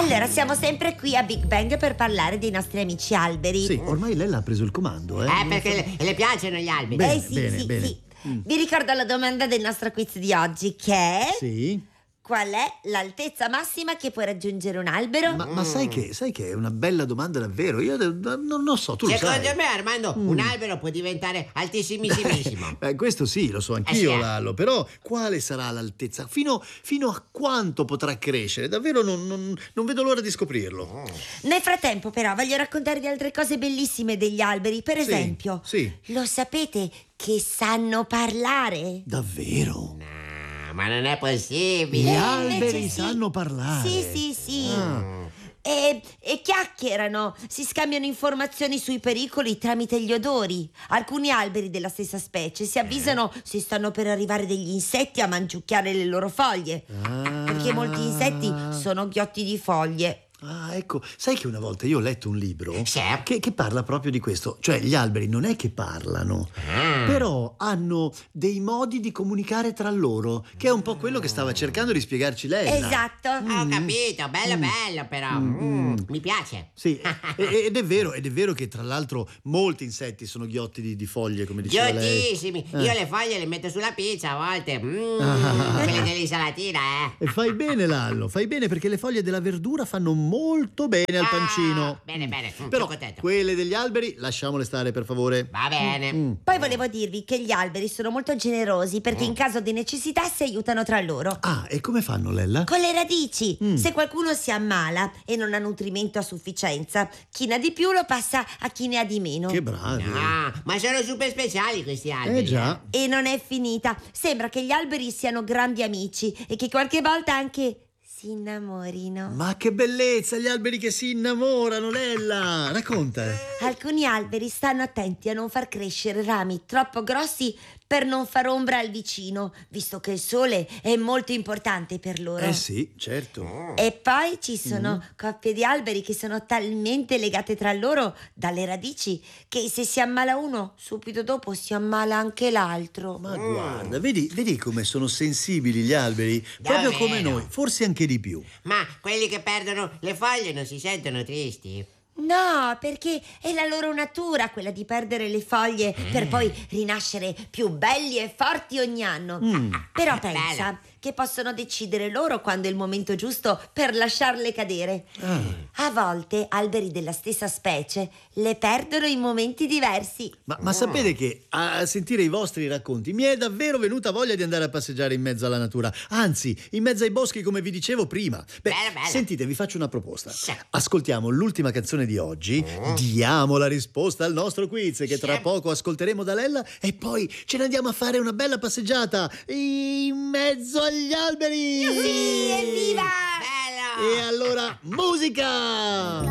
Allora, siamo sempre qui a Big Bang per parlare dei nostri amici alberi. Sì, ormai lei ha preso il comando, Perché le piacciono gli alberi. Bene, sì, bene, sì, bene. sì. Vi ricordo la domanda del nostro quiz di oggi, che è: Sì. qual è l'altezza massima che può raggiungere un albero? Ma sai che è una bella domanda davvero? Io non so, tu lo sai. Secondo me, Armando, un albero può diventare altissimissimissimo. Questo sì, lo so anch'io, sì. Lallo, però quale sarà l'altezza? Fino a quanto potrà crescere? Davvero non vedo l'ora di scoprirlo. Nel frattempo, però, voglio raccontarvi altre cose bellissime degli alberi. Per esempio, sì. lo sapete che sanno parlare? Davvero? No, ma non è possibile. Gli invece alberi sì. sanno parlare. Sì. Ah. E chiacchierano, si scambiano informazioni sui pericoli tramite gli odori. Alcuni alberi della stessa specie si avvisano se stanno per arrivare degli insetti a mangiucchiare le loro foglie. Perché molti insetti sono ghiotti di foglie. Ah, ecco, sai che una volta io ho letto un libro Sì. che parla proprio di questo. Cioè, gli alberi non è che parlano, però hanno dei modi di comunicare tra loro, che è un po' quello che stava cercando di spiegarci lei. Esatto. Ho capito, bello però. Mi piace. Sì, ed è vero che tra l'altro molti insetti sono ghiotti di foglie, come diceva lei. Giottissimi. Io le foglie le metto sulla pizza a volte. Quelle dell'insalatina, E fai bene, Lallo, fai bene, perché le foglie della verdura fanno molto bene al pancino. Bene. Però Sono contento. quelle degli alberi lasciamole stare, per favore. Va bene. Poi volevo dirvi che gli alberi sono molto generosi perché in caso di necessità si aiutano tra loro. Ah, e come fanno, Lella? Con le radici. Se qualcuno si ammala e non ha nutrimento a sufficienza, chi ne ha di più lo passa a chi ne ha di meno. Che bravi. Ah, ma sono super speciali questi alberi. Già. E non è finita. Sembra che gli alberi siano grandi amici e che qualche volta anche si innamorino. Ma che bellezza, gli alberi che si innamorano, Lella! Racconta. Alcuni alberi stanno attenti a non far crescere rami troppo grossi per non far ombra al vicino, visto che il sole è molto importante per loro. Sì, certo. E poi ci sono coppie di alberi che sono talmente legate tra loro dalle radici che se si ammala uno, subito dopo si ammala anche l'altro. Ma guarda, vedi come sono sensibili gli alberi? Proprio come Davvero? noi, forse anche di più. Ma quelli che perdono le foglie non si sentono tristi? No, perché è la loro natura quella di perdere le foglie per poi rinascere più belli e forti ogni anno. Però pensa che possono decidere loro quando è il momento giusto per lasciarle cadere. A volte alberi della stessa specie le perdono in momenti diversi. Ma sapete che a sentire i vostri racconti mi è davvero venuta voglia di andare a passeggiare in mezzo alla natura, anzi, in mezzo ai boschi, come vi dicevo prima. Bello. Sentite, vi faccio una proposta. Sì. Ascoltiamo l'ultima canzone di oggi, diamo la risposta al nostro quiz che tra poco ascolteremo da Lella e poi ce ne andiamo a fare una bella passeggiata in mezzo agli alberi. Sì, evviva! Bello! E allora, musica!